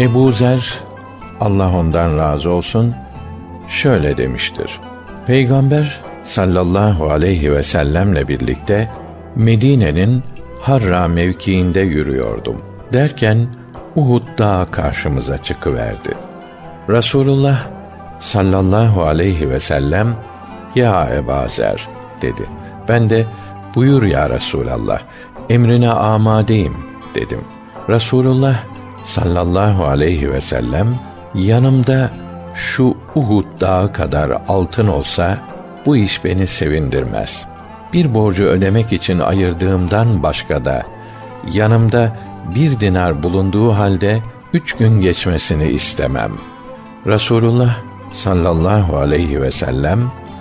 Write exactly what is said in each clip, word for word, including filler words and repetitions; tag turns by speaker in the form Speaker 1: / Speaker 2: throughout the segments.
Speaker 1: Ebu Zer, Allah ondan razı olsun, şöyle demiştir: Peygamber sallallahu aleyhi ve sellemle birlikte Medine'nin Harra mevkiinde yürüyordum. Derken Uhud dağı karşımıza çıkıverdi. Resulullah sallallahu aleyhi ve sellem, "Ya Ebu Zer," dedi. Ben de, "Buyur ya Resulallah, emrine amadeyim," dedim. Resulullah sallallahu aleyhi ve sellem, "Yanımda şu Uhud dağı kadar altın olsa, bu iş beni sevindirmez. Bir borcu ödemek için ayırdığımdan başka da, yanımda bir dinar bulunduğu halde üç gün geçmesini istemem." Resulullah sallallahu aleyhi ve sellem,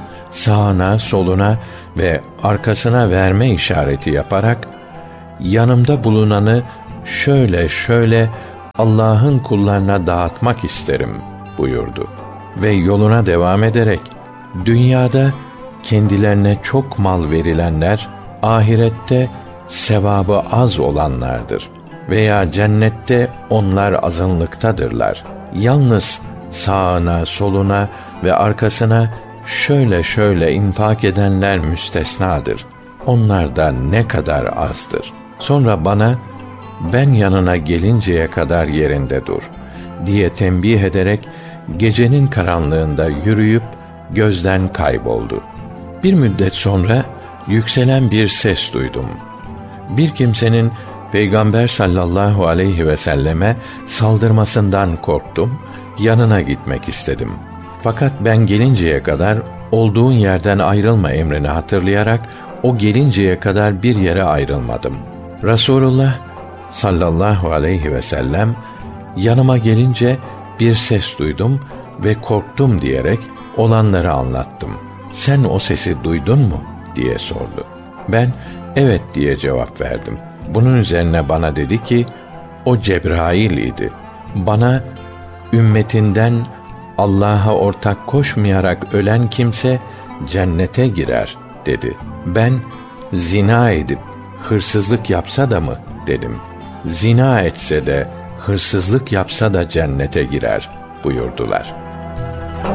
Speaker 1: sağına, soluna ve arkasına verme işareti yaparak, "Yanımda bulunanı şöyle şöyle Allah'ın kullarına dağıtmak isterim," buyurdu. Ve yoluna devam ederek, "Dünyada kendilerine çok mal verilenler, ahirette sevabı az olanlardır. Veya cennette onlar azınlıktadırlar. Yalnız sağına, soluna ve arkasına şöyle şöyle infak edenler müstesnadır. Onlar da ne kadar azdır. Sonra bana, ben yanına gelinceye kadar yerinde dur," diye tembih ederek gecenin karanlığında yürüyüp gözden kayboldu. Bir müddet sonra yükselen bir ses duydum. Bir kimsenin Peygamber sallallahu aleyhi ve selleme saldırmasından korktum, yanına gitmek istedim. Fakat ben gelinceye kadar olduğun yerden ayrılma emrini hatırlayarak o gelinceye kadar bir yere ayrılmadım. Resulullah sallallahu aleyhi ve sellem yanıma gelince bir ses duydum ve korktum diyerek olanları anlattım. "Sen o sesi duydun mu?" diye sordu. Ben "Evet," diye cevap verdim. Bunun üzerine bana dedi ki, "O Cebrail idi. Bana, ümmetinden Allah'a ortak koşmayarak ölen kimse cennete girer," dedi. Ben, "Zina edip hırsızlık yapsa da mı?" dedim. "Zina etse de hırsızlık yapsa da cennete girer," buyurdular.